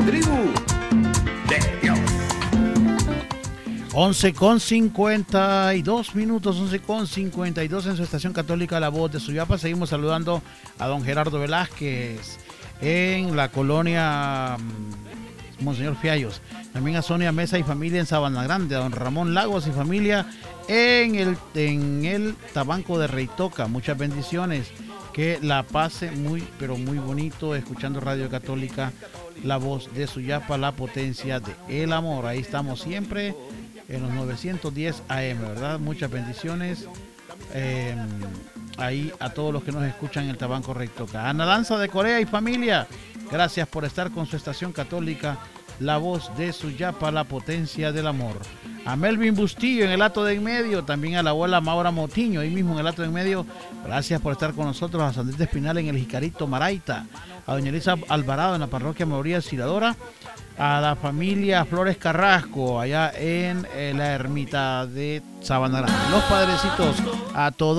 tribu de Dios. 11:52 minutos, 11:52 en su estación católica La Voz de Suyapa. Seguimos saludando a don Gerardo Velázquez en la colonia Monseñor Fiallos. También a Sonia Mesa y familia en Sabana Grande, a don Ramón Lagos y familia en el Tabanco de Reitoca. Muchas bendiciones, que la pase muy, pero muy bonito escuchando Radio Católica La Voz de Suyapa, la potencia de el amor. Ahí estamos siempre en los 910 AM, ¿verdad? Muchas bendiciones ahí a todos los que nos escuchan en el Tabanco Reitoca. Ana Danza de Corea y familia, gracias por estar con su estación católica La Voz de Suyapa, la potencia del amor. A Melvin Bustillo en el Hato de en medio, también a la abuela Maura Motiño, ahí mismo en el Hato de en medio, gracias por estar con nosotros. A Sandrita Espinal en el Jicarito Maraita, a doña Elisa Alvarado en la parroquia María Auxiliadora, a la familia Flores Carrasco allá en la ermita de Sabana Grande. Los padrecitos, a todos.